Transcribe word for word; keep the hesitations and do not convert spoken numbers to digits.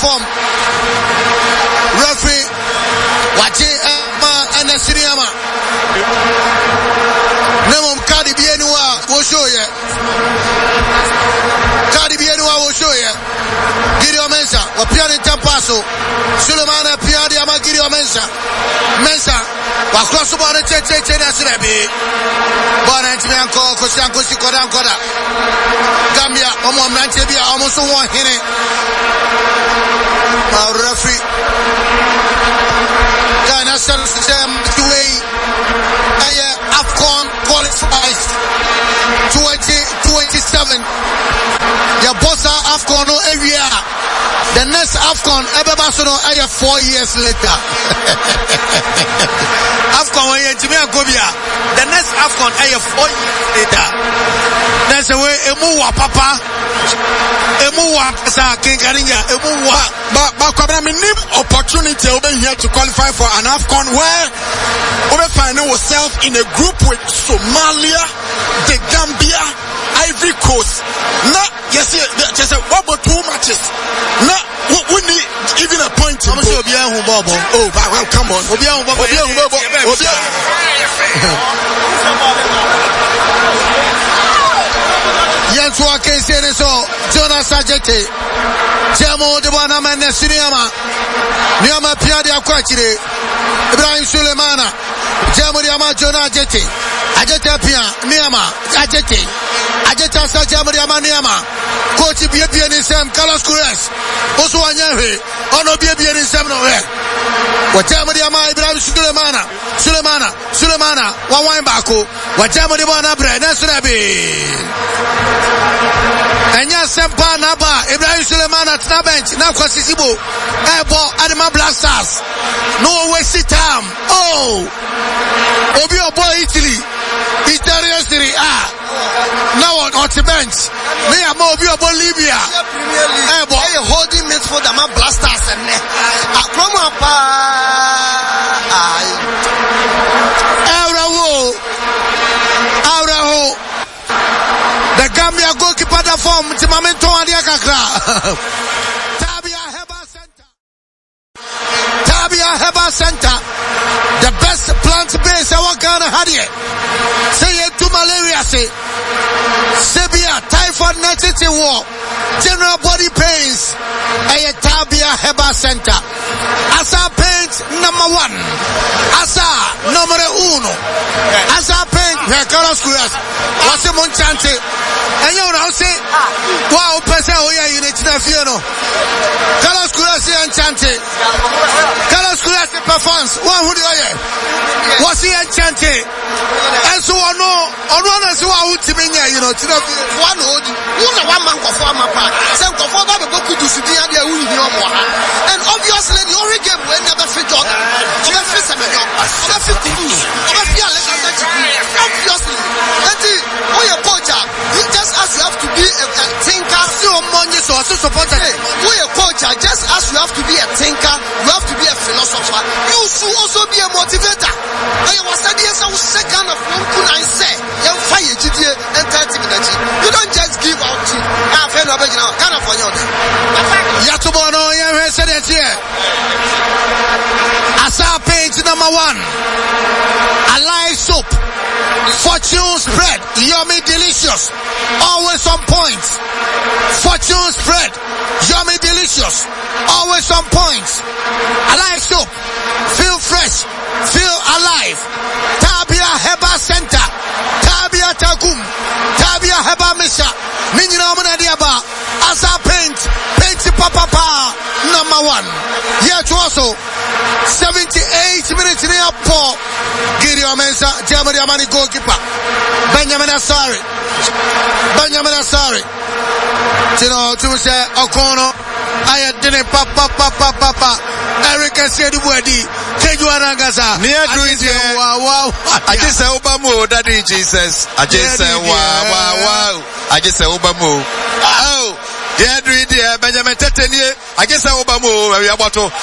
form. Referee, Wachi Emma and the Siriama. Nemum Kadi Bienua will show you. Kadi Bienua will show you. Gideon Mensa, or Piani Tampaso. Sulemana Piadi Ama Gideon Mensa. Mensa, was cross about the Chete Nasrebi. Born and Tianco, Kosianko Sikodan Koda. Gambia, Omo Mantebia, almost one hit. Our referee. Ghana sends them the way. AFCON qualifies twenty twenty-seven. The bossa AFCON no area. The next AFCON Ebebasono aya four years later. AFCON when you Jimmy Gobia. The next AFCON aya four years later. That's the way Emuwa Papa. Emuwa Sa King Karinya. Emuwa. But but Kwabena me need opportunity over here to qualify for an AFCON where we find ourselves in a group with Somalia, the Gambia, Ivory Coast. Now, yes, yes, what about two matches? Now, we need even a point to go. Oh, well, come on. Yansua Kensere so, Jonas Sajete, Jamo de Bonamane Siniama, Niama Piadi Aquachire, Ibrahim Sulemana, Jamo de Ama Jonah Jete, Ajeta Pia, Niama, Ajete, Ajeta Sajamo de Ama Niama, Coach Biabian in Sam, Carlos Cures, also Anyahe, Ono Biabian in Sam Noe. Wajamo de Ama Ibrahim Sulemana, Sulemana, Sulemana, Wawan Bako, Wajamo de Bonabre, Nasrabi. Enya Sempa Naba, Ibrahim Suleiman at the bench, now Kwasisibo, Ebo, Adama Blasters. No waste time. Oh, Obi Obo Italy, Italian Serie A. Now on, on the bench, me am Obi Obo Libya. Ebo, I holding midfield for the Blasters and Akroma Pa. Auraho, Auraho. The Gambia goalkeeper da form Timamento Adiakakra. Tabia Heba Center. Tabia Heba Center. The best plant base our Ghana had here. Say it to malaria say. Sebia, typhoid, nitrate war, general body pains. A Tabia Heba Center. Asa paint number one. Asa numero uno. Asa paint Carlos Cures. What's the Monchante? And you know, say, wow, Pesa, we are in it. Carlos Cures and Chante. Carlos Cures performs. One who do I was he enchanted? And so on, no, on one as well, you know, to the one hold, one man go for my part. Some go for the book to Sudia, and obviously the only game will never fit on. Never fit to lose. Obviously, that is why a poacher, just as you have to be a, a thinker, so money so also supporter. Why a poacher, just as you have to be a thinker, you have to be a philosopher. You should also be a motivator. I was studying some second of one could I say, young fire G D A and thirty minutes. You don't just give out to half an original kind of for you. Yatubono, you said it here. Asa page number one. Alive soap. Fortune spread. Yummy delicious. Always on point. Fortune spread. Yummy delicious. Always on point. Alive soap. Feel fresh. Feel alive. Tabia Heba Center. Tabia Tagum. Tabia Heba Misha. Minina Munadiaba. Asa paint. Paint Papa Pa. Number one. Yet also. seventy-eight minutes in the airport. Gideon Mensa, Germany Amani goalkeeper. Benjamin Asari. Benjamin Asari. You know, to say, Okono. I didn't papa papa papa. Eric said the word. Kejuana Gaza. Near doing it. Wow, wow. I just say Obama, Daddy Jesus. I just say wow, wow, wow. I just say Obama. Oh. Yeah, do it, Benjamin Tetenie. I guess I Obama, we are about to